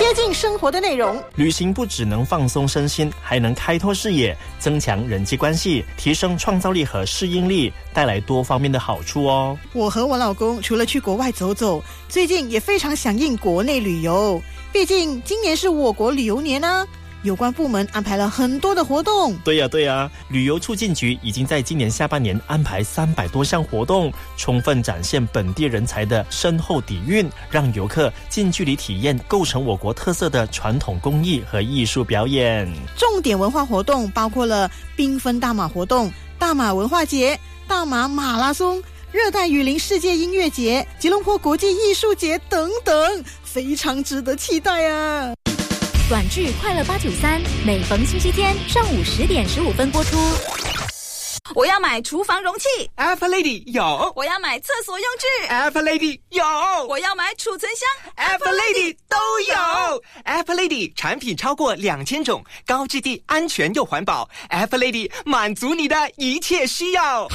贴近生活的内容。 旅行不只能放松身心，还能开拓视野，增强人际关系，提升创造力和适应力，带来多方面的好处哦。 我和我老公除了去国外走走，最近也非常响应国内旅游，毕竟今年是我国旅游年啊。有关部门安排了很多的活动。 对呀，旅游促进局已经在今年下半年安排300多项活动，充分展现本地人才的深厚底蕴，让游客近距离体验构成我国特色的传统工艺和艺术表演。 重点文化活动包括了缤纷大马活动、大马文化节、大马马拉松、热带雨林世界音乐节、吉隆坡国际艺术节等等，非常值得期待啊！ 短剧《快乐893》每逢星期天上午10点15分播出。 我要买厨房容器 Alpha Lady 有， 我要买厕所用具 Alpha Lady 有， 我要买储存箱 Alpha Lady 都有。Alpha Lady 产品超过2000种，高质地、安全又环保。Alpha Lady 满足你的一切需要。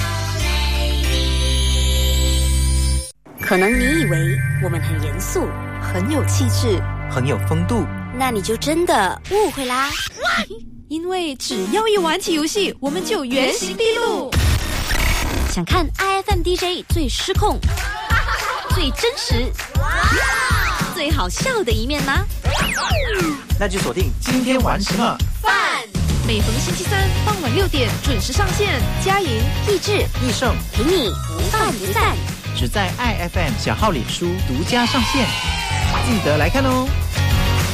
可能你以为我们很严肃，很有气质， 很有风度， 那你就真的误会啦。 因为只要一玩起游戏，我们就原形毕露。 想看 IFM DJ 最失控、最真实、最好笑的一面吗？ 那就锁定今天玩什么饭。每逢星期三傍晚6点准时上线，佳莹、 益智、 益盛陪你不饭不散， 只在 IFM 小号脸书独家上线，记得来看哦。